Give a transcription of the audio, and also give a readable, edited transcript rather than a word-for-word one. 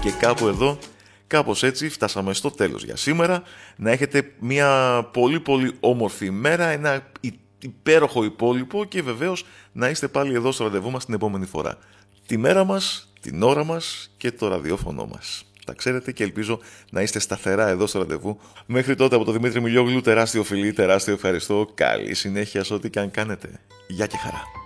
Και κάπου εδώ, κάπως έτσι φτάσαμε στο τέλος για σήμερα. Να έχετε μια πολύ πολύ όμορφη ημέρα, ένα υπέροχο υπόλοιπο και βεβαίως να είστε πάλι εδώ στο ραντεβού μας την επόμενη φορά. Τη μέρα μας, την ώρα μας και το ραδιόφωνο μας. Τα ξέρετε και ελπίζω να είστε σταθερά εδώ στο ραντεβού. Μέχρι τότε από το Δημήτρη Μιλιόγλου, τεράστιο φιλί, τεράστιο ευχαριστώ. Καλή συνέχεια σε ό,τι και αν κάνετε. Γεια και χαρά.